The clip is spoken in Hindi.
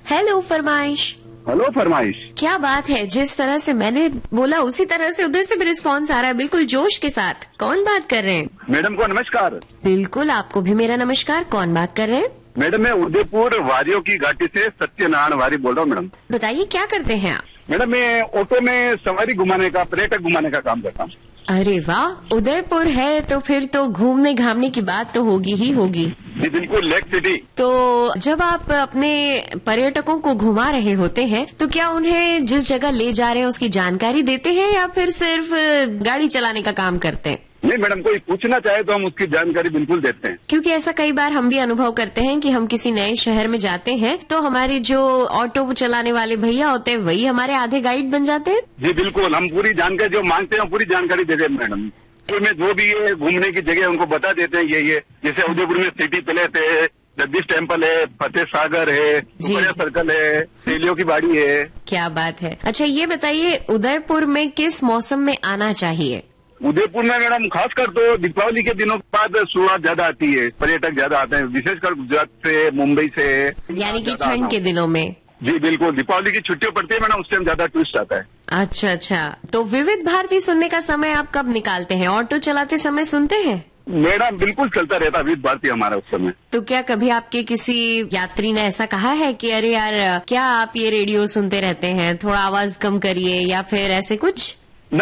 हेलो फरमाइश। हेलो फरमाइश। क्या बात है, जिस तरह से मैंने बोला उसी तरह से उधर से भी रिस्पांस आ रहा है, बिल्कुल जोश के साथ। कौन बात कर रहे हैं? मैडम को नमस्कार। बिल्कुल, आपको भी मेरा नमस्कार। कौन बात कर रहे हैं? मैडम मैं उदयपुर वारियों की घाटी से सत्यनारायण वारी बोल रहा हूँ। मैडम बताइए क्या करते हैं आप? मैडम मैं ऑटो में सवारी घुमाने का, पर्यटक घुमाने का काम करता हूँ। अरे वाह, उदयपुर है तो फिर तो घूमने घामने की बात तो होगी ही होगी। जी बिल्कुल, लेक सिटी। तो जब आप अपने पर्यटकों को घुमा रहे होते हैं तो क्या उन्हें जिस जगह ले जा रहे हैं उसकी जानकारी देते हैं या फिर सिर्फ गाड़ी चलाने का काम करते हैं? नहीं मैडम, कोई पूछना चाहे तो हम उसकी जानकारी बिल्कुल देते हैं। क्योंकि ऐसा कई बार हम भी अनुभव करते हैं कि हम किसी नए शहर में जाते हैं तो हमारे जो ऑटो चलाने वाले भैया होते हैं वही हमारे आधे गाइड बन जाते हैं। जी बिल्कुल, हम पूरी जानकारी जो मांगते हैं पूरी जानकारी देते हैं मैडम। उदयपुर में जो भी है घूमने की जगह उनको बता देते हैं ये जैसे उदयपुर में सिटी पैलेस है, जगदीश टेम्पल है, फतेह सागर है, सुपरिया सर्कल है, तेलियों की बाड़ी है। क्या बात है। अच्छा ये बताइए, उदयपुर में किस मौसम में आना चाहिए? उदयपुर में मैडम खासकर तो दीपावली के दिनों के बाद शुरुआत ज्यादा आती है, पर्यटक ज्यादा आते हैं, विशेषकर गुजरात से, मुंबई से। यानी कि ठंड के दिनों में? जी बिल्कुल, दीपावली की छुट्टियां पड़ती है मैडम, उस टाइम ज्यादा टूरिस्ट आता है। अच्छा, तो विविध भारती सुनने का समय आप कब निकालते हैं? ऑटो चलाते समय सुनते हैं? मैडम बिल्कुल चलता रहता विविध भारती हमारा उस समय। तो क्या कभी आपके किसी यात्री ने ऐसा कहा है कि अरे यार क्या आप ये रेडियो सुनते रहते हैं, थोड़ा आवाज कम करिए, या फिर ऐसे कुछ?